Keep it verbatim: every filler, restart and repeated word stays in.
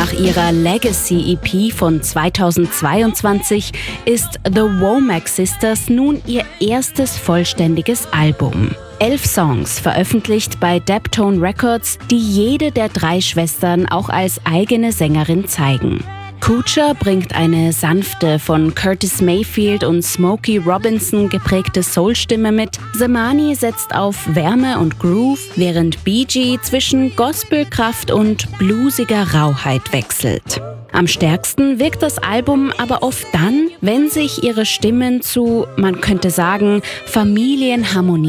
Nach ihrer Legacy-E P von zweitausendzweiundzwanzig ist The Womack Sisters nun ihr erstes vollständiges Album. Elf Songs veröffentlicht bei Daptone Records, die jede der drei Schwestern auch als eigene Sängerin zeigen. Kuchar bringt eine sanfte, von Curtis Mayfield und Smokey Robinson geprägte Soul-Stimme mit. Zamani setzt auf Wärme und Groove, während Bee Gee zwischen Gospelkraft und bluesiger Rauheit wechselt. Am stärksten wirkt das Album aber oft dann, wenn sich ihre Stimmen zu, man könnte sagen, Familienharmonie